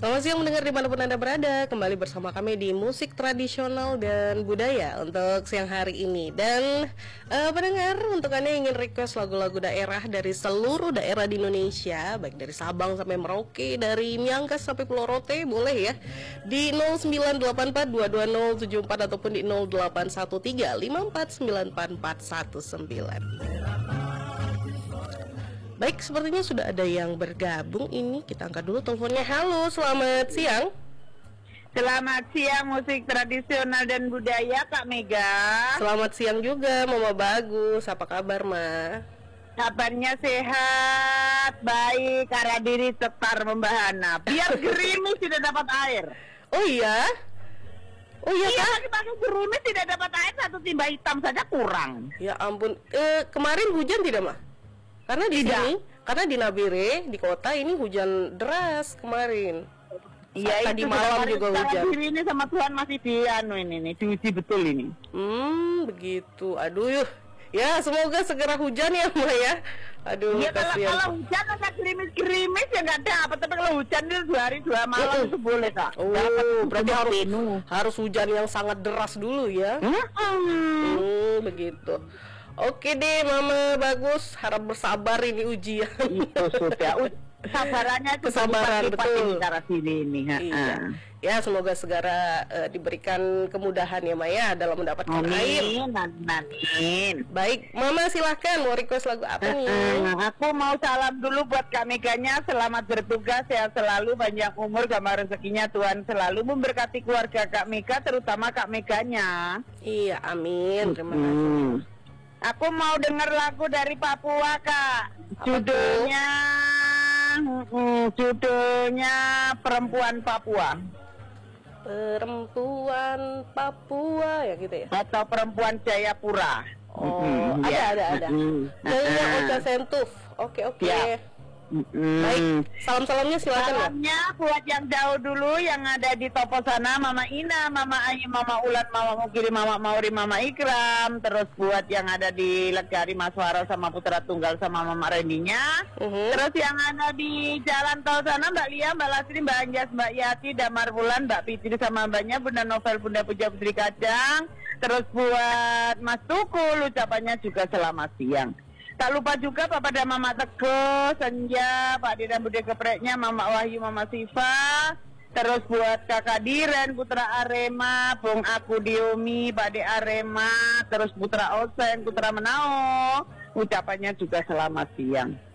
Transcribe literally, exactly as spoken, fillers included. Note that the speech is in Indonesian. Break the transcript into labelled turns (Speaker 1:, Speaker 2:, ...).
Speaker 1: Selamat siang mendengar dimanapun Anda berada. Kembali bersama kami di Musik Tradisional dan Budaya untuk siang hari ini. Dan uh, pendengar, untuk Anda yang ingin request lagu-lagu daerah dari seluruh daerah di Indonesia, baik dari Sabang sampai Merauke, dari Miangas sampai Pulau Rote, boleh ya, di nol sembilan delapan empat dua dua nol tujuh empat ataupun di nol delapan satu tiga lima empat sembilan empat empat satu sembilan. Baik, sepertinya sudah ada yang bergabung. Ini kita angkat dulu teleponnya. Halo, selamat siang.
Speaker 2: Selamat siang Musik Tradisional dan Budaya, Kak Mega.
Speaker 1: Selamat siang juga Mama Bagus. Apa kabar, Ma?
Speaker 2: Kabarnya sehat, baik, arah diri tetar membahana. Biar gerimis tidak dapat air.
Speaker 1: Oh iya? Oh iya,
Speaker 2: iya
Speaker 1: Kak?
Speaker 2: pakai gerimis tidak dapat air, satu timba hitam saja kurang.
Speaker 1: Ya ampun. Eh, kemarin hujan tidak, Ma? Karena di
Speaker 2: Tidak.
Speaker 1: sini, karena di Nabire, di kota ini hujan deras kemarin.
Speaker 2: Iya,
Speaker 1: tadi
Speaker 2: itu
Speaker 1: malam juga hujan.
Speaker 2: Diri ini sama Tuhan masih di anu ini nih, diuji betul ini.
Speaker 1: Hmm, begitu. Aduh, yuh. Ya, semoga segera hujan ya, Ma ya. Aduh,
Speaker 2: Iya, kalau,
Speaker 1: kasihan.
Speaker 2: kalau hujan ada gerimis-gerimis ya nggak dapat, tapi kalau hujan itu dua hari dua malam
Speaker 1: Uh-uh.
Speaker 2: itu boleh, Kak.
Speaker 1: Oh,
Speaker 2: Dapat
Speaker 1: berarti harus
Speaker 2: penuh.
Speaker 1: harus hujan yang sangat deras dulu ya.
Speaker 2: Hmm?
Speaker 1: Hmm, begitu. Oke deh, Mama Bagus, harap bersabar ini ujian.
Speaker 2: Itu sudah U- sabarannya itu
Speaker 1: Kesabaran,
Speaker 2: berlipat-lipat
Speaker 1: betul.
Speaker 2: ini cara sini ini. ha,
Speaker 1: Iya.
Speaker 2: ha.
Speaker 1: Ya, semoga segera eh, diberikan kemudahan ya, Maya, dalam mendapatkan air.
Speaker 2: Amin, amin, amin.
Speaker 1: Baik, Mama silahkan mau request lagu apa nih?
Speaker 2: Eh, aku mau salam dulu buat Kak Meganya. Selamat bertugas, sehat selalu, panjang umur, gambar rezekinya Tuhan selalu memberkati keluarga Kak Mega, terutama Kak Meganya.
Speaker 1: Iya, amin. Terima kasih.
Speaker 2: Hmm. Aku mau denger lagu dari Papua, Kak.
Speaker 1: Apa
Speaker 2: Judulnya hmm, judulnya Perempuan Papua
Speaker 1: Perempuan Papua ya gitu ya.
Speaker 2: atau Perempuan Jayapura.
Speaker 1: Oh,
Speaker 2: Mm-mm,
Speaker 1: ada
Speaker 2: ya.
Speaker 1: ada ada.
Speaker 2: Mm-mm.
Speaker 1: Nyanyinya
Speaker 2: Ah.
Speaker 1: Ocha Sentuf. Oke, oke.
Speaker 2: Ya. Mm-mm.
Speaker 1: Baik, salam-salamnya silakan ya.
Speaker 2: Salamnya buat yang jauh dulu yang ada di Topo sana, Mama Ina, Mama Ayu, Mama Ulat, Mama Mukiri, Mama Mauri, Mama Ikram. Terus buat yang ada di Legari Maswara sama Putra Tunggal sama Mama Rendinya.
Speaker 1: Mhm.
Speaker 2: Terus yang ada di Jalan Tol sana, Mbak Lia, Mbak Lasri, Mbak Anjas, Mbak Yati, Damar Bulan, Mbak Fitri sama mbaknya, Bunda Novel, Bunda Puja Putri Kacang. Terus buat Mas Tukul, ucapannya juga selamat siang. Tak lupa juga Bapak dan Mama Teguh, Senja, Pak Diran Bude Gepreknya, Mama Wahyu, Mama Siva. Terus buat Kakak Diren, Putra Arema, Bung Aku Diomi, Pak De Arema. Terus Putra Oseng, Putra Menao, ucapannya juga selamat siang.